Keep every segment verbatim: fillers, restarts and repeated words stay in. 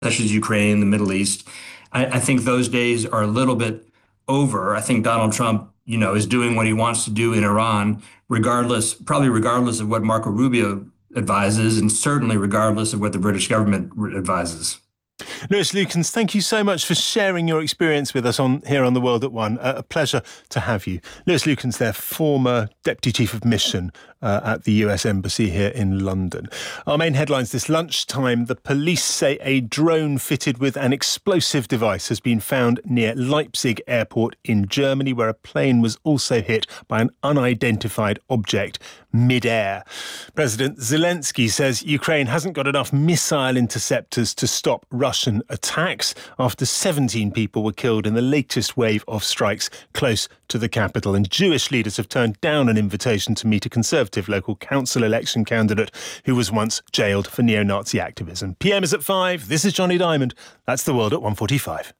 such as Ukraine, the Middle East. I, I think those days are a little bit over. I think Donald Trump, you know, is doing what he wants to do in Iran, regardless, probably regardless of what Marco Rubio advises, and certainly regardless of what the British government advises. Lewis Lukens, thank you so much for sharing your experience with us on here on The World at One. Uh, a pleasure to have you. Lewis Lukens, their former Deputy Chief of Mission uh, at the U S Embassy here in London. Our main headlines this lunchtime. The police say a drone fitted with an explosive device has been found near Leipzig airport in Germany, where a plane was also hit by an unidentified object mid-air. President Zelensky says Ukraine hasn't got enough missile interceptors to stop Russian attacks after seventeen people were killed in the latest wave of strikes close to the capital. And Jewish leaders have turned down an invitation to meet a Conservative local council election candidate who was once jailed for neo-Nazi activism. P M is at five. This is Johnny Diamond. That's The World at one forty-five.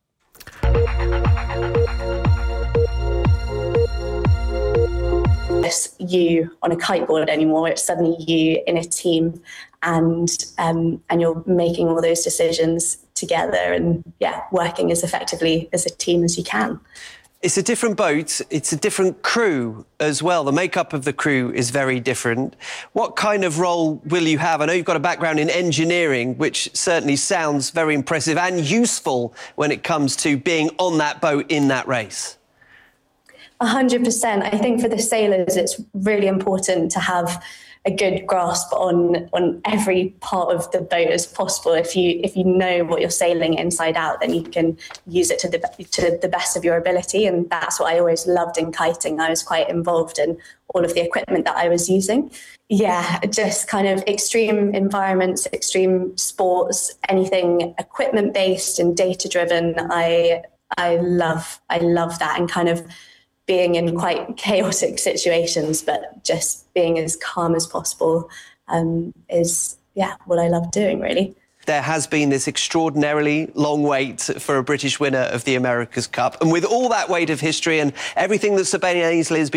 It's you on a kiteboard anymore. It's suddenly you in a team, and um, and you're making all those decisions together, and yeah, working as effectively as a team as you can. It's a different boat. It's a different crew as well. The makeup of the crew is very different. What kind of role will you have? I know you've got a background in engineering, which certainly sounds very impressive and useful when it comes to being on that boat in that race. A hundred percent. I think for the sailors, it's really important to have a good grasp on on every part of the boat as possible. If you if you know what you're sailing inside out, then you can use it to the to the best of your ability. And that's what I always loved in kiting. I was quite involved in all of the equipment that I was using. Yeah, just kind of extreme environments, extreme sports, anything equipment based and data driven. I I love I love that, and kind of being in quite chaotic situations, but just being as calm as possible um, is, yeah, what I love doing, really. There has been this extraordinarily long wait for a British winner of the America's Cup. And with all that weight of history and everything that Sir Ben Ainslie has been